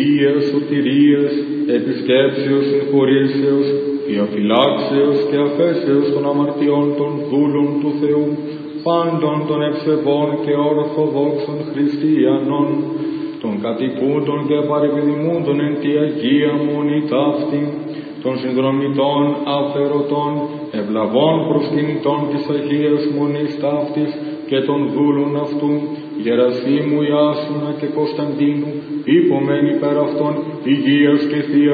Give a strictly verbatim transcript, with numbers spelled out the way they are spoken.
Υγείας, σωτηρίας, επισκέψεως, συγχωρήσεως, διαφυλάξεως και αφέσεως των αμαρτιών των δούλων του Θεού, πάντων των ευσεβών και ορθοδόξων χριστιανών, των κατοικούντων και παρεπιδημούντων εν τη Αγία Μονή ταύτη, των συνδρομητών αφαιρωτών, ευλαβών προσκυνητών της Αγίας Μονής ταύτης και των δούλων αυτού, Γερασίμου Ιάσουνα και Κωνσταντίνου, υπομένει πέρα αυτών υγείας και θεία